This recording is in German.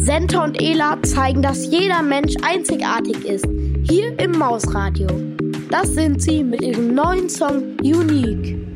Senta und Ela zeigen, dass jeder Mensch einzigartig ist. Hier im Mausradio. Das sind sie mit ihrem neuen Song Unique.